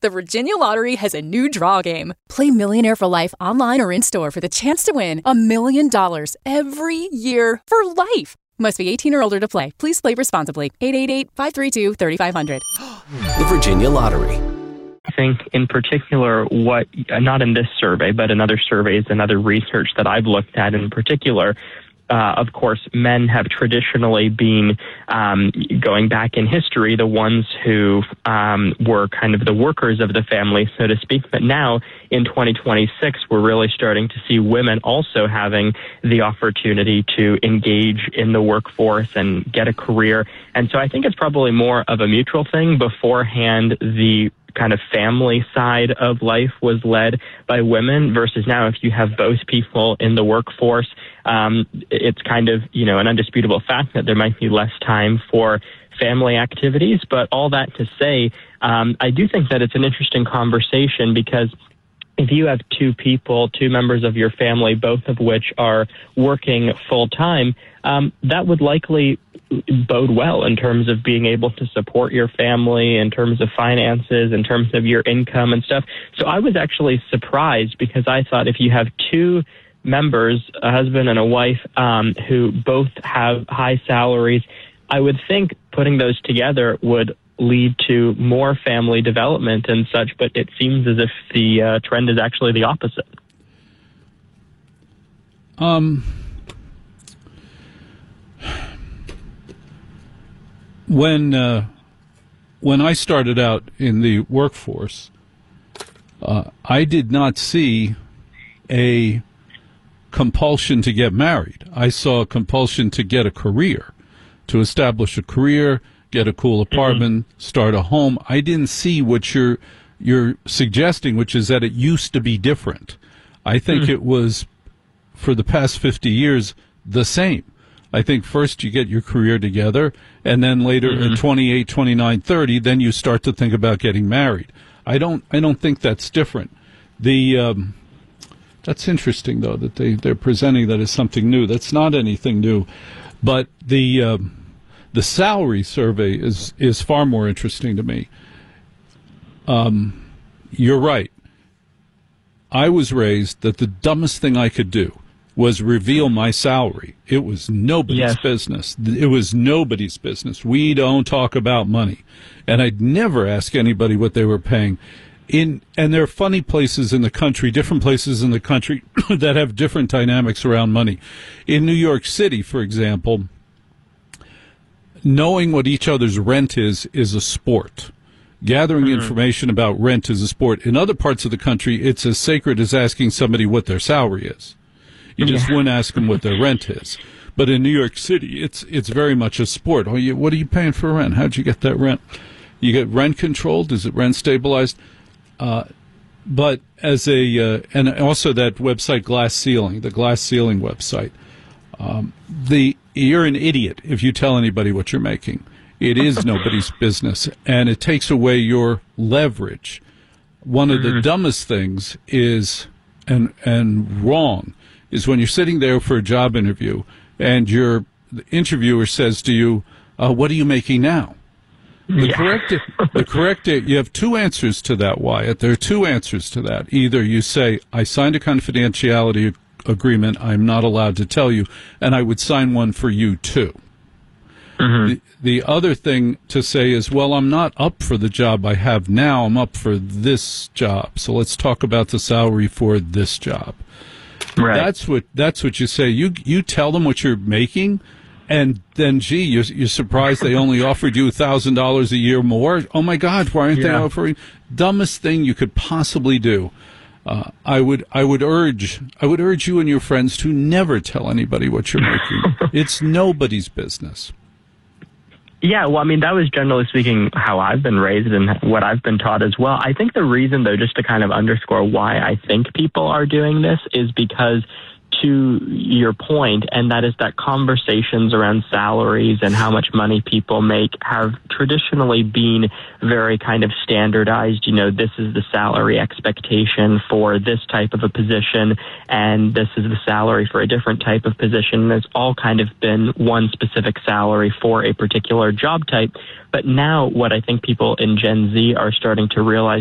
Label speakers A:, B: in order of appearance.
A: The Virginia Lottery has a new draw game. Play Millionaire for Life online or in-store for the chance to win $1 million every year for life. Must be 18 or older to play. Please play responsibly. 888-532-3500.
B: The Virginia Lottery.
C: I think in particular what, not in this survey, but in other surveys and other research that I've looked at in particular, of course, men have traditionally been, going back in history, the ones who were kind of the workers of the family, so to speak. But now, in 2026, we're really starting to see women also having the opportunity to engage in the workforce and get a career. And so I think it's probably more of a mutual thing. Beforehand, the kind of family side of life was led by women versus now if you have both people in the workforce, it's kind of, an undisputable fact that there might be less time for family activities. But all that to say, I do think that it's an interesting conversation because if you have two members of your family, both of which are working full time, that would likely bode well in terms of being able to support your family, in terms of finances, in terms of your income and stuff. So I was actually surprised because I thought if you have two members, a husband and a wife, who both have high salaries, I would think putting those together would lead to more family development and such, but it seems as if the trend is actually the opposite.
D: When I started out in the workforce, I did not see a compulsion to get married. I saw a compulsion to get a career, to establish a career, get a cool apartment, start a home. I didn't see what you're suggesting, which is that it used to be different. I think it was, for the past 50 years, the same. I think first you get your career together, and then later at 28, 29, 30, then you start to think about getting married. I don't think that's different. That's interesting, though, that they're presenting that as something new. That's not anything new. But the salary survey is far more interesting to me. You're right. I was raised that the dumbest thing I could do was reveal my salary. It was nobody's business. It was nobody's business. We don't talk about money. And I'd never ask anybody what they were paying. And there are funny places in the country, different places in the country that have different dynamics around money. In New York City, for example, knowing what each other's rent is a sport. Gathering information about rent is a sport. In other parts of the country, it's as sacred as asking somebody what their salary is. You just wouldn't ask them what their rent is. But in New York City, it's very much a sport. What are you paying for rent? How'd you get that rent? You get rent controlled? Is it rent stabilized? But as and also that website Glass Ceiling, the Glass Ceiling website, you're an idiot if you tell anybody what you're making. It is nobody's business, and it takes away your leverage. One of the dumbest things is, and wrong, is when you're sitting there for a job interview and the interviewer says to you, what are you making now? The correct, you have two answers to that, Wyatt. There are two answers to that. Either you say, I signed a confidentiality agreement, I'm not allowed to tell you, and I would sign one for you too. The other thing to say is, well, I'm not up for the job I have now, I'm up for this job, so let's talk about the salary for this job. Right. That's what you say. You tell them what you're making, and then, gee, you're surprised they only offered you $1,000 a year more. Oh my God, why aren't they offering? Dumbest thing you could possibly do. I would urge you and your friends to never tell anybody what you're making. It's nobody's business.
C: Yeah, well, I mean, that was generally speaking how I've been raised and what I've been taught as well. I think the reason, though, just to kind of underscore why I think people are doing this is because, to your point, and that is that conversations around salaries and how much money people make have traditionally been very kind of standardized. This is the salary expectation for this type of a position, and this is the salary for a different type of position. It's all kind of been one specific salary for a particular job type. But now what I think people in Gen Z are starting to realize